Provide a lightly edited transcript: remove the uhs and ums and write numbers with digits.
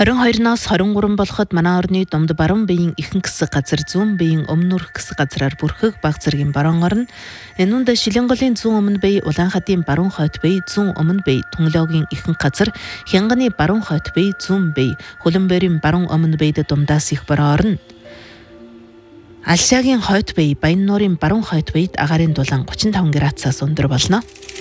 22-наас 23 болоход манай орны Думд баруун биеийн ихэнх хэсэг газар зүүн биеийн өмнөрх хэсэг газраар бүрхэг баг зэргийн баруун орно. Энүүнд Шилэнголын зүүн өмнө бие, Улаанхадын баруун хойд бие, зүүн өмнө бие, Түнлөөгийн ихэнх газар, Хянганы баруун хойд бие, зүүн бие, Хөлбөмбөрийн баруун өмнө биед дундаас их бороо орно. Алшаагийн хойд бие, Баян нуурын баруун хойд биед агарын дулаан 35 градусаас өндөр болно.